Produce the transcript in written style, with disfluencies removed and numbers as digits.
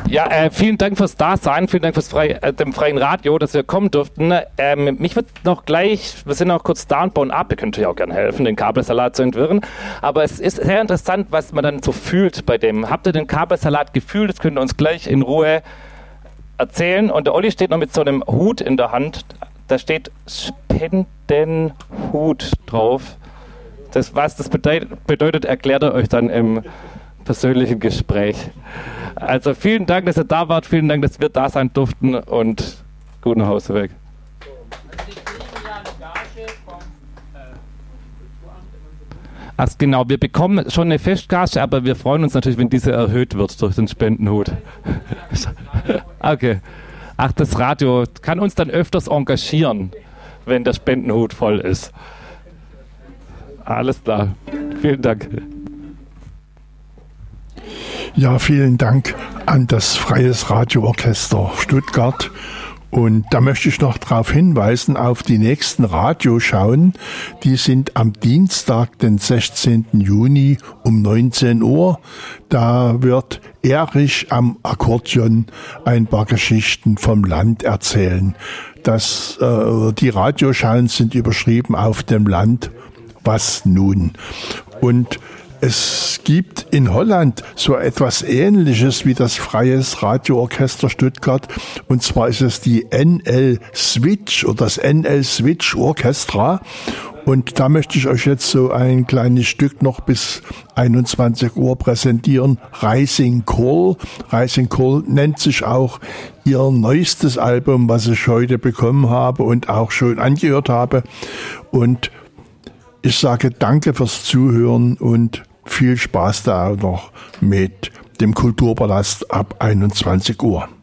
Ja, vielen Dank fürs Dasein, vielen Dank fürs dem freien Radio, dass wir kommen durften. Mich wird noch gleich, wir sind noch kurz da und bauen ab, ihr könnt euch auch gerne helfen, den Kabelsalat zu entwirren. Aber es ist sehr interessant, was man dann so fühlt bei dem. Habt ihr den Kabelsalat gefühlt? Das könnt ihr uns gleich in Ruhe erzählen. Und der Olli steht noch mit so einem Hut in der Hand. Da steht Spendenhut drauf. Was das bedeutet, erklärt er euch dann im persönlichen Gespräch. Also vielen Dank, dass ihr da wart, vielen Dank, dass wir da sein durften und guten Hausweg. Ach genau, wir bekommen schon eine Festgage, aber wir freuen uns natürlich, wenn diese erhöht wird durch den Spendenhut. Okay. Ach, das Radio kann uns dann öfters engagieren, wenn der Spendenhut voll ist. Alles klar. Vielen Dank. Ja, vielen Dank an das Freies Radioorchester Stuttgart. Und da möchte ich noch darauf hinweisen, auf die nächsten Radioschauen. Die sind am Dienstag, den 16. Juni um 19 Uhr. Da wird Erich am Akkordeon ein paar Geschichten vom Land erzählen. Die Radioschauen sind überschrieben auf dem Land. Was nun? Und es gibt in Holland so etwas Ähnliches wie das Freies Radioorchester Stuttgart. Und zwar ist es die NL Switch oder das NL Switch Orchestra. Und da möchte ich euch jetzt so ein kleines Stück noch bis 21 Uhr präsentieren. Rising Call. Rising Call nennt sich auch ihr neuestes Album, was ich heute bekommen habe und auch schon angehört habe. Und ich sage danke fürs Zuhören und viel Spaß da auch noch mit dem Kulturpalast ab 21 Uhr.